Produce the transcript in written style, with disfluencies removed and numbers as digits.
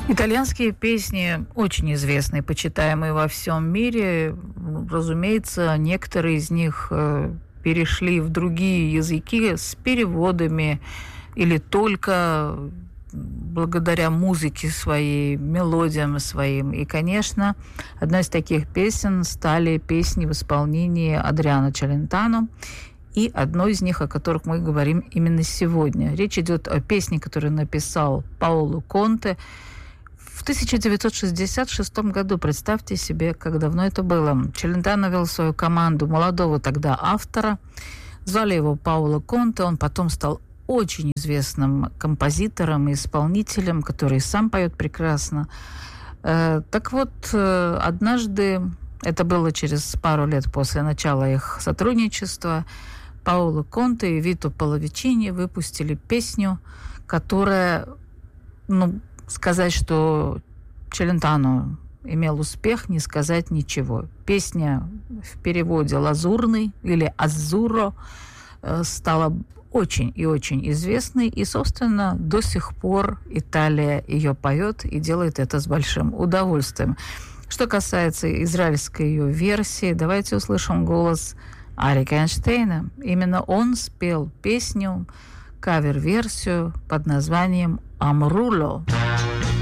Итальянские песни очень известные, почитаемые во всем мире. Разумеется, некоторые из них перешли в другие языки с переводами или только благодаря музыке своей, мелодиям своим. И, конечно, одной из таких песен стали песни в исполнении Адриано Челентано. И одной из них, о которых мы говорим именно сегодня. Речь идет о песне, которую написал Паоло Конте в 1966 году. Представьте себе, как давно это было. Челентано вел свою команду молодого тогда автора. Звали его Паоло Конте. Он потом стал очень известным композитором и исполнителем, который сам поет прекрасно. Так вот, однажды, это было через пару лет после начала их сотрудничества, Паоло Конте и Вито Половичини выпустили песню, которая, сказать, что Челентано имел успех, не сказать ничего. Песня в переводе «Лазурный» или «Азуро» стала очень и очень известной, и, собственно, до сих пор Италия ее поет и делает это с большим удовольствием. Что касается израильской ее версии, давайте услышим голос Арика Эйнштейна. Именно он спел песню, кавер-версию под названием «Амруло».